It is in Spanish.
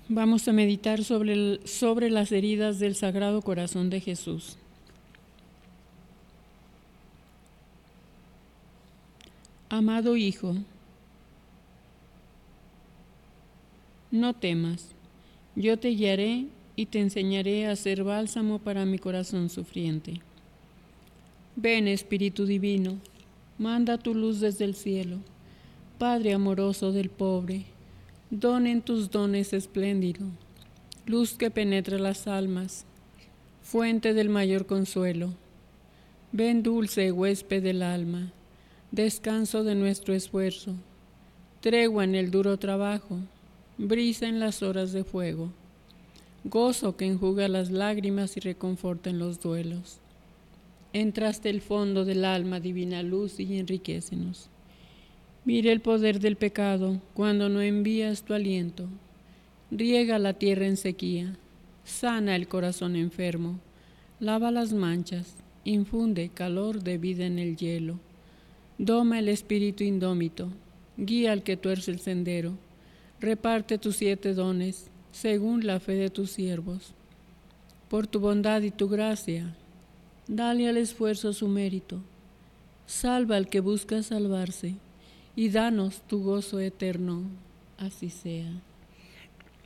Vamos a meditar sobre las heridas del Sagrado Corazón de Jesús. Amado Hijo, no temas, yo te guiaré y te enseñaré a hacer bálsamo para mi corazón sufriente. Ven, Espíritu Divino, manda tu luz desde el cielo, Padre amoroso del pobre, don en tus dones espléndido, luz que penetra las almas, fuente del mayor consuelo. Ven, dulce huésped del alma, descanso de nuestro esfuerzo, tregua en el duro trabajo, brisa en las horas de fuego, gozo que enjuga las lágrimas y reconforta en los duelos. Entra hasta el fondo del alma, divina luz, y enriquécenos. Mira el poder del pecado cuando no envías tu aliento. Riega la tierra en sequía, sana el corazón enfermo, lava las manchas, infunde calor de vida en el hielo. Doma el espíritu indómito, guía al que tuerce el sendero. Reparte tus 7 dones, según la fe de tus siervos. Por tu bondad y tu gracia, dale al esfuerzo su mérito. Salva al que busca salvarse, y danos tu gozo eterno. Así sea.